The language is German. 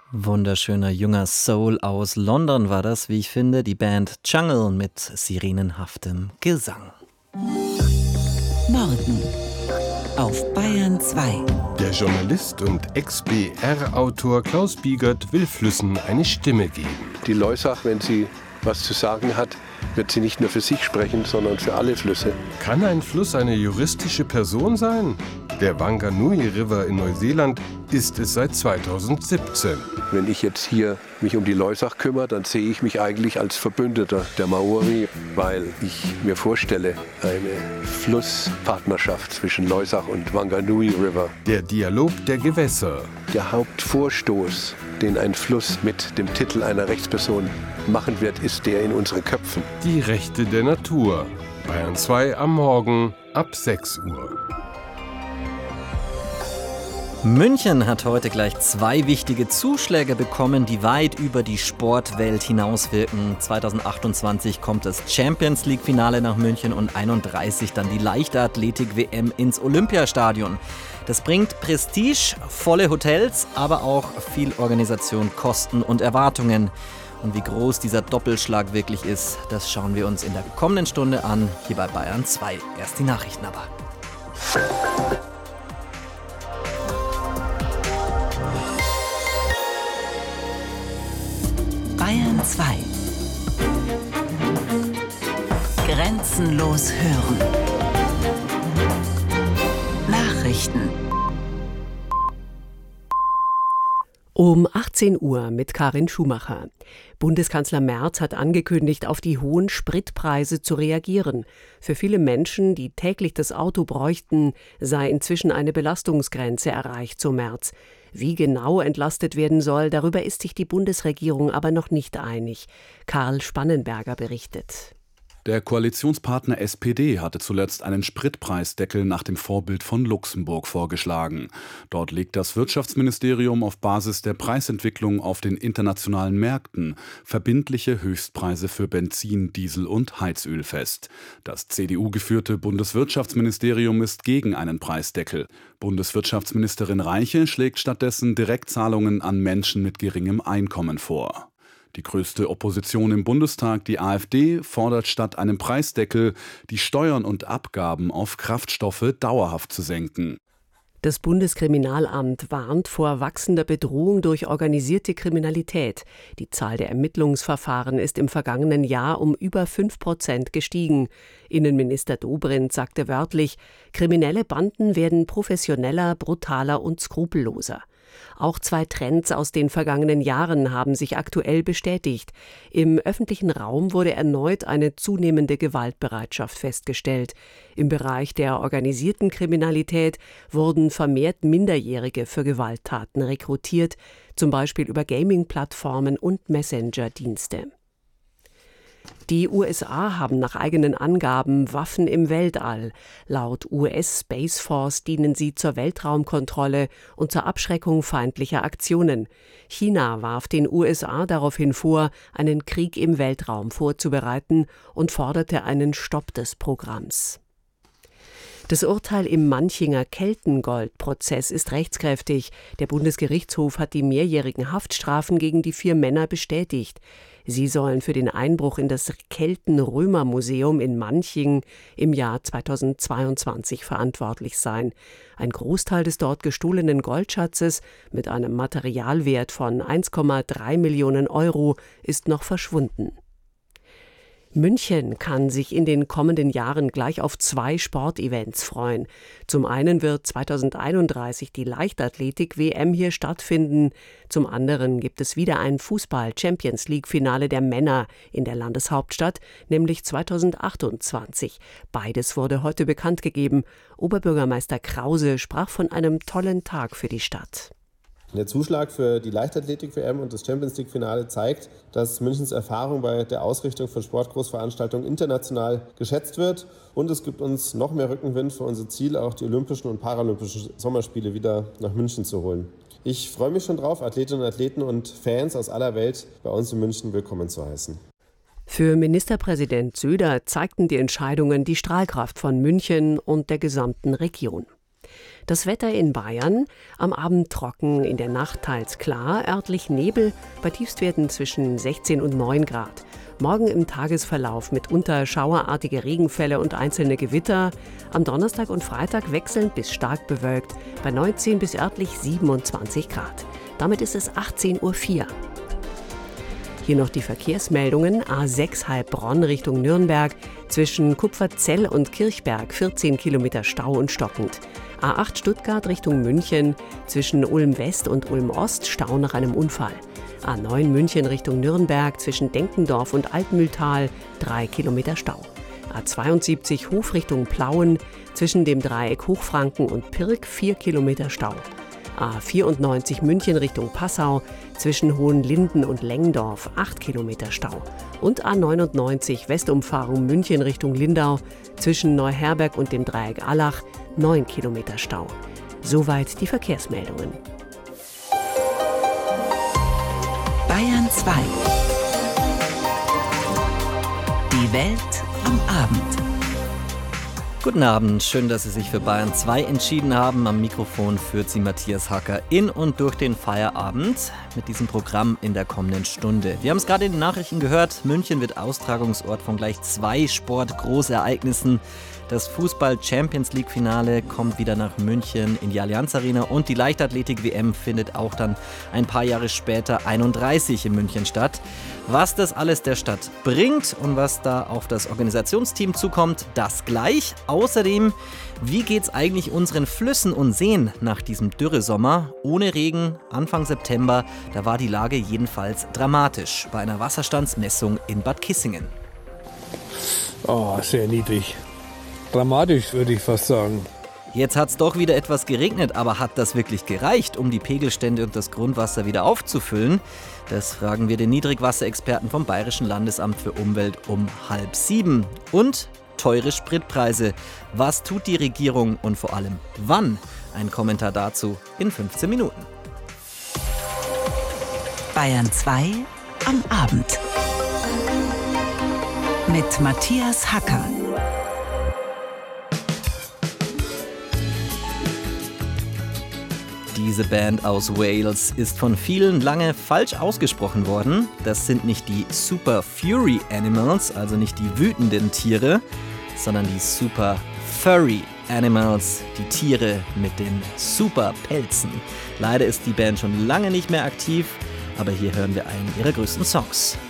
Wunderschöner junger Soul aus London war das, wie ich finde, die Band Jungle mit sirenenhaftem Gesang. Morgen auf Bayern 2. Der Journalist und Ex-BR-Autor Klaus Biegert will Flüssen eine Stimme geben. Die Loisach, wenn sie was zu sagen hat, wird sie nicht nur für sich sprechen, sondern für alle Flüsse. Kann ein Fluss eine juristische Person sein? Der Wanganui River in Neuseeland ist es seit 2017. Wenn ich jetzt hier mich um die Loisach kümmere, dann sehe ich mich eigentlich als Verbündeter der Maori, weil ich mir vorstelle, eine Flusspartnerschaft zwischen Loisach und Wanganui River. Der Dialog der Gewässer. Der Hauptvorstoß, den ein Fluss mit dem Titel einer Rechtsperson machen wird, ist der in unseren Köpfen. Die Rechte der Natur. Bayern 2 am Morgen ab 6 Uhr. München hat heute gleich 2 wichtige Zuschläge bekommen, die weit über die Sportwelt hinauswirken. 2028 kommt das Champions League-Finale nach München und 31 dann die Leichtathletik-WM ins Olympiastadion. Das bringt Prestige, volle Hotels, aber auch viel Organisation, Kosten und Erwartungen. Und wie groß dieser Doppelschlag wirklich ist, das schauen wir uns in der kommenden Stunde an, hier bei Bayern 2. Erst die Nachrichten aber. Bayern 2. Grenzenlos hören. Nachrichten. Um 18 Uhr mit Karin Schumacher. Bundeskanzler Merz hat angekündigt, auf die hohen Spritpreise zu reagieren. Für viele Menschen, die täglich das Auto bräuchten, sei inzwischen eine Belastungsgrenze erreicht, so Merz. Wie genau entlastet werden soll, darüber ist sich die Bundesregierung aber noch nicht einig. Karl Spannenberger berichtet. Der Koalitionspartner SPD hatte zuletzt einen Spritpreisdeckel nach dem Vorbild von Luxemburg vorgeschlagen. Dort legt das Wirtschaftsministerium auf Basis der Preisentwicklung auf den internationalen Märkten verbindliche Höchstpreise für Benzin, Diesel und Heizöl fest. Das CDU-geführte Bundeswirtschaftsministerium ist gegen einen Preisdeckel. Bundeswirtschaftsministerin Reiche schlägt stattdessen Direktzahlungen an Menschen mit geringem Einkommen vor. Die größte Opposition im Bundestag, die AfD, fordert statt einem Preisdeckel, die Steuern und Abgaben auf Kraftstoffe dauerhaft zu senken. Das Bundeskriminalamt warnt vor wachsender Bedrohung durch organisierte Kriminalität. Die Zahl der Ermittlungsverfahren ist im vergangenen Jahr um über 5% gestiegen. Innenminister Dobrindt sagte wörtlich, kriminelle Banden werden professioneller, brutaler und skrupelloser. Auch 2 Trends aus den vergangenen Jahren haben sich aktuell bestätigt. Im öffentlichen Raum wurde erneut eine zunehmende Gewaltbereitschaft festgestellt. Im Bereich der organisierten Kriminalität wurden vermehrt Minderjährige für Gewalttaten rekrutiert, zum Beispiel über Gaming-Plattformen und Messenger-Dienste. Die USA haben nach eigenen Angaben Waffen im Weltall. Laut US Space Force dienen sie zur Weltraumkontrolle und zur Abschreckung feindlicher Aktionen. China warf den USA daraufhin vor, einen Krieg im Weltraum vorzubereiten und forderte einen Stopp des Programms. Das Urteil im Manchinger Keltengold-Prozess ist rechtskräftig. Der Bundesgerichtshof hat die mehrjährigen Haftstrafen gegen die 4 Männer bestätigt. Sie sollen für den Einbruch in das Kelten-Römer-Museum in Manching im Jahr 2022 verantwortlich sein. Ein Großteil des dort gestohlenen Goldschatzes mit einem Materialwert von 1,3 Millionen Euro ist noch verschwunden. München kann sich in den kommenden Jahren gleich auf 2 Sportevents freuen. Zum einen wird 2031 die Leichtathletik-WM hier stattfinden. Zum anderen gibt es wieder ein Fußball-Champions-League-Finale der Männer in der Landeshauptstadt, nämlich 2028. Beides wurde heute bekannt gegeben. Oberbürgermeister Krause sprach von einem tollen Tag für die Stadt. Der Zuschlag für die Leichtathletik-WM und das Champions-League-Finale zeigt, dass Münchens Erfahrung bei der Ausrichtung von Sportgroßveranstaltungen international geschätzt wird. Und es gibt uns noch mehr Rückenwind für unser Ziel, auch die Olympischen und Paralympischen Sommerspiele wieder nach München zu holen. Ich freue mich schon drauf, Athletinnen und Athleten und Fans aus aller Welt bei uns in München willkommen zu heißen. Für Ministerpräsident Söder zeigten die Entscheidungen die Strahlkraft von München und der gesamten Region. Das Wetter in Bayern: am Abend trocken, in der Nacht teils klar, örtlich Nebel, bei Tiefstwerten zwischen 16 und 9 Grad. Morgen im Tagesverlauf mitunter schauerartige Regenfälle und einzelne Gewitter. Am Donnerstag und Freitag wechselnd bis stark bewölkt, bei 19 bis örtlich 27 Grad. Damit ist es 18:04 Uhr. Hier noch die Verkehrsmeldungen. A6 Heilbronn Richtung Nürnberg, zwischen Kupferzell und Kirchberg 14 Kilometer Stau und stockend. A8 Stuttgart Richtung München, zwischen Ulm West und Ulm Ost Stau nach einem Unfall. A9 München Richtung Nürnberg, zwischen Denkendorf und Altmühltal 3 Kilometer Stau. A72 Hof Richtung Plauen, zwischen dem Dreieck Hochfranken und Pirk 4 Kilometer Stau. A94 München Richtung Passau, zwischen Hohenlinden und Lengdorf 8 Kilometer Stau. Und A99 Westumfahrung München Richtung Lindau, zwischen Neuherberg und dem Dreieck Allach 9 Kilometer Stau. Soweit die Verkehrsmeldungen. Bayern 2. Die Welt am Abend. Guten Abend, schön, dass Sie sich für Bayern 2 entschieden haben. Am Mikrofon führt Sie Matthias Hacker in und durch den Feierabend mit diesem Programm in der kommenden Stunde. Wir haben es gerade in den Nachrichten gehört, München wird Austragungsort von gleich 2 Sportgroßereignissen. Das Fußball-Champions-League-Finale kommt wieder nach München in die Allianz Arena und die Leichtathletik-WM findet auch dann ein paar Jahre später 31 in München statt. Was das alles der Stadt bringt und was da auf das Organisationsteam zukommt, das gleich. Außerdem, wie geht's eigentlich unseren Flüssen und Seen nach diesem Dürresommer? Ohne Regen, Anfang September, da war die Lage jedenfalls dramatisch bei einer Wasserstandsmessung in Bad Kissingen. Oh, sehr niedrig. Dramatisch, würde ich fast sagen. Jetzt hat es doch wieder etwas geregnet, aber hat das wirklich gereicht, um die Pegelstände und das Grundwasser wieder aufzufüllen? Das fragen wir den Niedrigwasserexperten vom Bayerischen Landesamt für Umwelt um 6:30. Und teure Spritpreise. Was tut die Regierung und vor allem wann? Ein Kommentar dazu in 15 Minuten. Bayern 2 am Abend. Mit Matthias Hacker. Diese Band aus Wales ist von vielen lange falsch ausgesprochen worden. Das sind nicht die Super Fury Animals, also nicht die wütenden Tiere, sondern die Super Furry Animals, die Tiere mit den Super Pelzen. Leider ist die Band schon lange nicht mehr aktiv, aber hier hören wir einen ihrer größten Songs.